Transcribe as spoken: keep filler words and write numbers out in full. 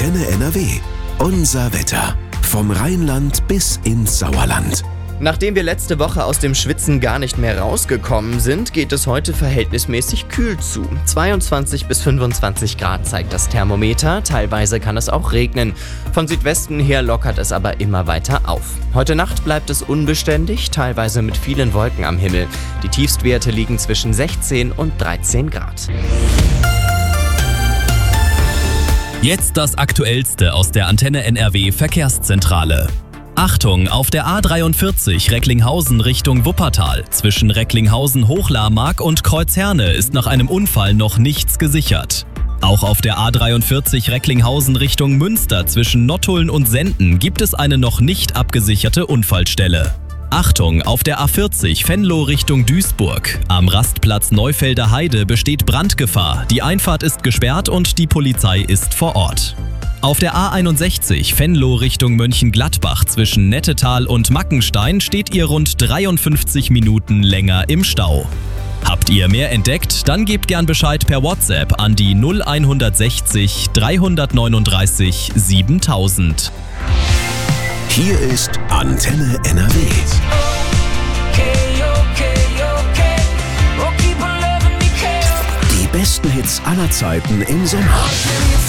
Antenne N R W. Unser Wetter. Vom Rheinland bis ins Sauerland. Nachdem wir letzte Woche aus dem Schwitzen gar nicht mehr rausgekommen sind, geht es heute verhältnismäßig kühl zu. zweiundzwanzig bis fünfundzwanzig Grad zeigt das Thermometer, teilweise kann es auch regnen. Von Südwesten her lockert es aber immer weiter auf. Heute Nacht bleibt es unbeständig, teilweise mit vielen Wolken am Himmel. Die Tiefstwerte liegen zwischen sechzehn und dreizehn Grad. Jetzt das Aktuellste aus der Antenne N R W Verkehrszentrale. Achtung, auf der A dreiundvierzig Recklinghausen Richtung Wuppertal. Zwischen Recklinghausen-Hochlarmark und Kreuzherne ist nach einem Unfall noch nichts gesichert. Auch auf der A dreiundvierzig Recklinghausen Richtung Münster zwischen Nottuln und Senden gibt es eine noch nicht abgesicherte Unfallstelle. Achtung, auf der A vierzig Venlo Richtung Duisburg. Am Rastplatz Neufelder Heide besteht Brandgefahr. Die Einfahrt ist gesperrt und die Polizei ist vor Ort. Auf der A einundsechzig Venlo Richtung Mönchengladbach zwischen Nettetal und Mackenstein steht ihr rund dreiundfünfzig Minuten länger im Stau. Habt ihr mehr entdeckt? Dann gebt gern Bescheid per WhatsApp an die null sechzig, dreihundertneununddreißig, siebentausend. Hier ist Antenne N R W. Die besten Hits aller Zeiten im Sommer.